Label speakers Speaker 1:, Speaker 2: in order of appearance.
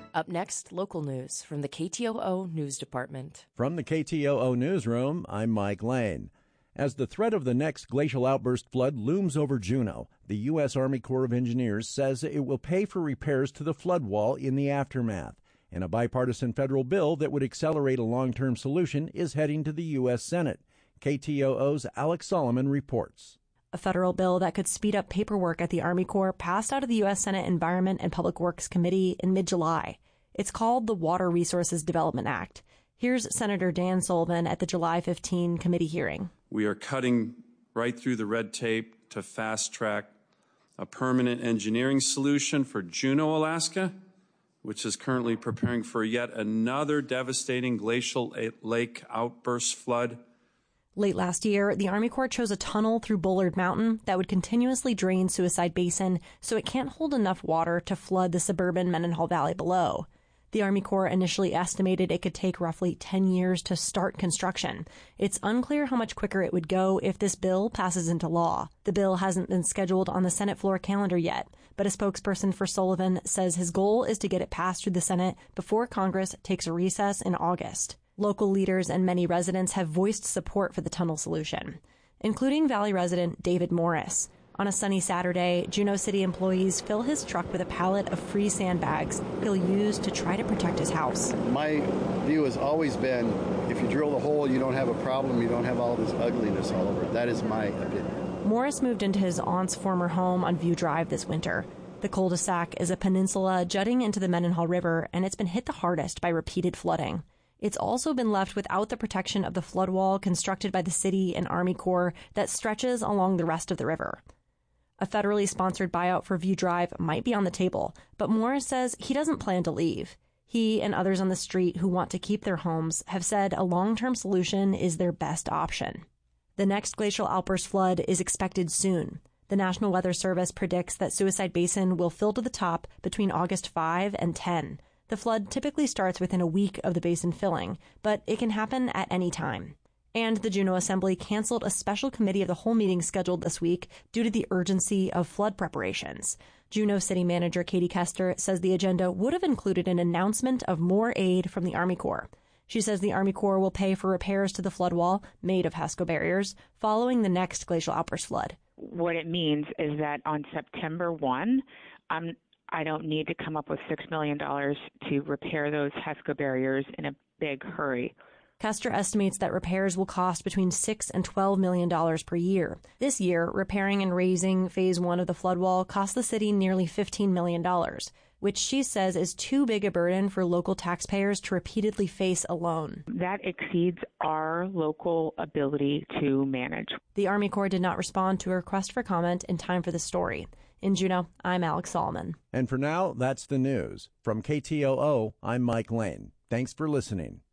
Speaker 1: Up next, local news from the KTOO News Department.
Speaker 2: From the KTOO Newsroom, I'm Mike Lane. As the threat of the next glacial outburst flood looms over Juneau, the U.S. Army Corps of Engineers says it will pay for repairs to the flood wall in the aftermath. And a bipartisan federal bill that would accelerate a long-term solution is heading to the U.S. Senate. KTOO's Alex Solomon reports.
Speaker 3: A federal bill that could speed up paperwork at the Army Corps passed out of the U.S. Senate Environment and Public Works Committee in mid-July. It's called the Water Resources Development Act. Here's Senator Dan Sullivan at the July 15 committee hearing.
Speaker 4: We are cutting right through the red tape to fast-track a permanent engineering solution for Juneau, Alaska, which is currently preparing for yet another devastating glacial lake outburst flood.
Speaker 3: Late last year, the Army Corps chose a tunnel through Bullard Mountain that would continuously drain Suicide Basin so it can't hold enough water to flood the suburban Mendenhall Valley below. The Army Corps initially estimated it could take roughly 10 years to start construction. It's unclear how much quicker it would go if this bill passes into law. The bill hasn't been scheduled on the Senate floor calendar yet, but a spokesperson for Sullivan says his goal is to get it passed through the Senate before Congress takes a recess in August. Local leaders and many residents have voiced support for the tunnel solution, including Valley resident David Morris. On a sunny Saturday, Juneau City employees fill his truck with a pallet of free sandbags he'll use to try to protect his house.
Speaker 5: My view has always been, if you drill the hole, you don't have a problem, you don't have all this ugliness all over. That is my opinion.
Speaker 3: Morris moved into his aunt's former home on View Drive this winter. The cul-de-sac is a peninsula jutting into the Mendenhall River, and it's been hit the hardest by repeated flooding. It's also been left without the protection of the flood wall constructed by the city and Army Corps that stretches along the rest of the river. A federally sponsored buyout for View Drive might be on the table, but Morris says he doesn't plan to leave. He and others on the street who want to keep their homes have said a long-term solution is their best option. The next glacial outburst flood is expected soon. The National Weather Service predicts that Suicide Basin will fill to the top between August 5 and 10. The flood typically starts within a week of the basin filling, but it can happen at any time. And the Juneau Assembly canceled a special committee of the whole meeting scheduled this week due to the urgency of flood preparations. Juneau City Manager Katie Kester says the agenda would have included an announcement of more aid from the Army Corps. She says the Army Corps will pay for repairs to the flood wall, made of HESCO barriers, following the next glacial outburst flood.
Speaker 6: What it means is that on September 1, I don't need to come up with $6 million to repair those HESCO barriers in a big hurry.
Speaker 3: Kester estimates that repairs will cost between $6 and $12 million per year. This year, repairing and raising Phase 1 of the flood wall cost the city nearly $15 million, which she says is too big a burden for local taxpayers to repeatedly face alone.
Speaker 6: That exceeds our local ability to manage.
Speaker 3: The Army Corps did not respond to a request for comment in time for the story. In Juneau, I'm Alex Solomon.
Speaker 2: And for now, that's the news. From KTOO, I'm Mike Lane. Thanks for listening.